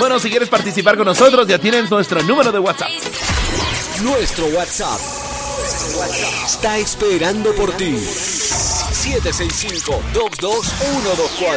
Bueno, si quieres participar con nosotros, ya tienes nuestro número de WhatsApp. Nuestro WhatsApp está esperando por ti. 765-22124